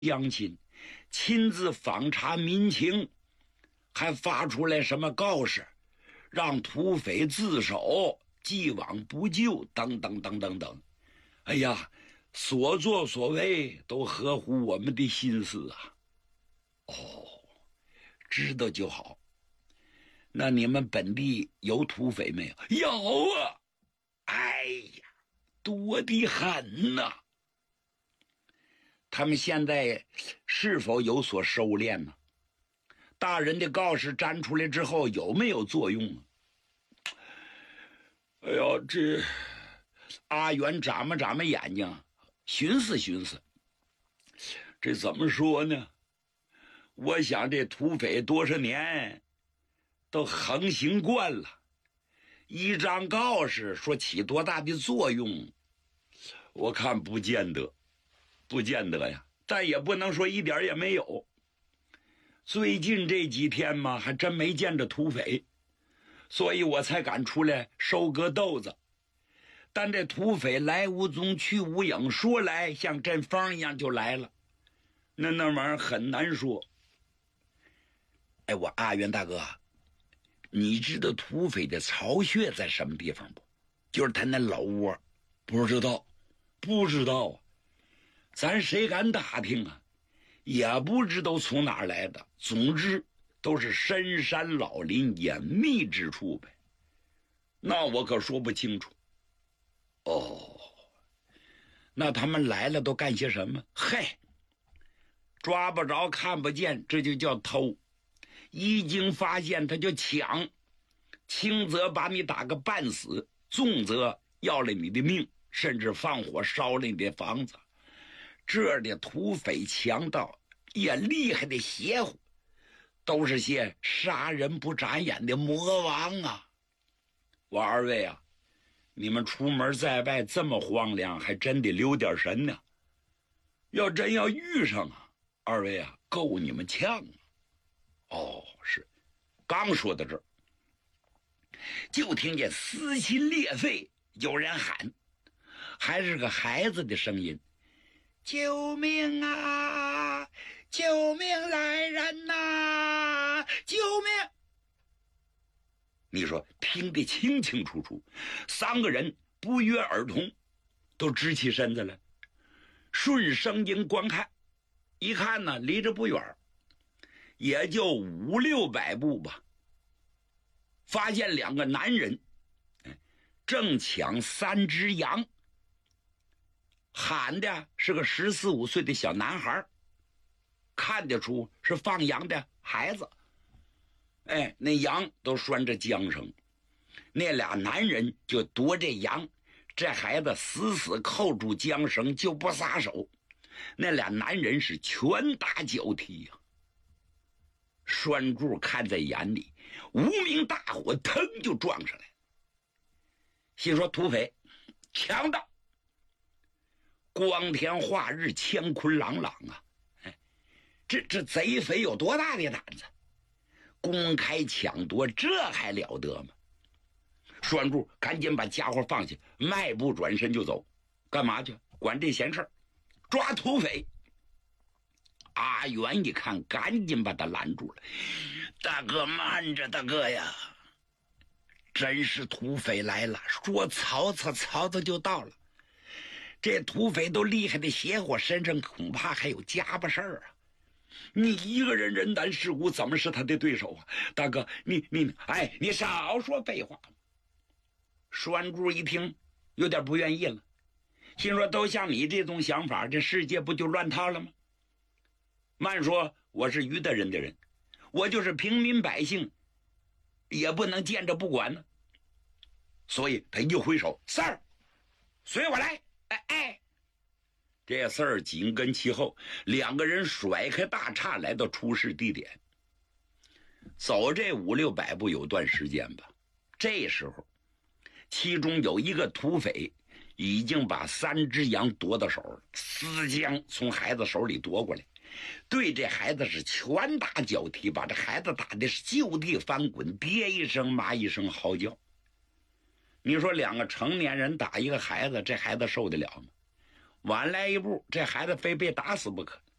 乡亲，亲自访查民情，还发出来什么告示，让土匪自首，既往不咎，等等等等等。哎呀，所作所为都合乎我们的心思啊。哦，知道就好。那你们本地有土匪没有？有啊。哎呀，多得很呐。他们现在是否有所收敛呢？大人的告示粘出来之后有没有作用啊？哎呀，这阿元眨巴眨巴眼睛，寻思寻思，这怎么说呢？我想这土匪多少年都横行惯了，一张告示说起多大的作用，我看不见得呀，但也不能说一点也没有。最近这几天嘛，还真没见着土匪，所以我才敢出来收割豆子。但这土匪来无踪去无影，说来像阵风一样就来了，那玩意儿很难说。哎，我阿元大哥，你知道土匪的巢穴在什么地方不？就是他那老窝。不知道啊，咱谁敢打听啊？也不知道从哪儿来的，总之都是深山老林隐秘之处呗。那我可说不清楚。哦，那他们来了都干些什么？嘿，抓不着看不见，这就叫偷。一经发现他就抢，轻则把你打个半死，重则要了你的命，甚至放火烧了你的房子。这的土匪强盗也厉害的邪乎，都是些杀人不眨眼的魔王啊！我二位啊，你们出门在外这么荒凉，还真得留点神呢。要真要遇上啊，二位啊，够你们呛啊！哦，是，刚说到这儿，就听见撕心裂肺，有人喊，还是个孩子的声音：“救命啊！救命来人呐！救命！”你说听得清清楚楚，三个人不约而同都直起身子来，顺声音观看，一看呢，离着不远，也就500-600步吧，发现两个男人正抢3只羊，喊的是个14-15岁的小男孩，看得出是放羊的孩子。哎，那羊都拴着缰绳，那俩男人就夺这羊，这孩子死死扣住缰绳就不撒手。那俩男人是拳打脚踢呀。栓柱看在眼里，无名大火腾就撞上来，心说土匪强盗，光天化日，乾坤朗朗啊！哎，这贼匪有多大的胆子？公开抢夺，这还了得吗？栓柱赶紧把家伙放下，迈步转身就走。干嘛去？管这闲事儿，抓土匪。阿元一看，赶紧把他拦住了。大哥慢着，大哥呀，真是土匪来了，说曹操就到了。这土匪都厉害的邪乎，身上恐怕还有家巴事儿啊。你一个人人单势孤，怎么是他的对手啊？大哥，你少说废话。栓柱一听有点不愿意了，心说都像你这种想法，这世界不就乱套了吗？慢说我是于大人的人，我就是平民百姓，也不能见着不管呢。所以他一挥手，四儿随我来。哎，这四儿紧跟其后，两个人甩开大叉来到出事地点。走这500-600步有段时间吧，这时候其中有一个土匪已经把3只羊夺到手了，撕将从孩子手里夺过来，对这孩子是拳打脚踢，把这孩子打的是就地翻滚，爹一声妈一声嚎叫。你说两个成年人打一个孩子，这孩子受得了吗？晚来一步，这孩子非被打死不可。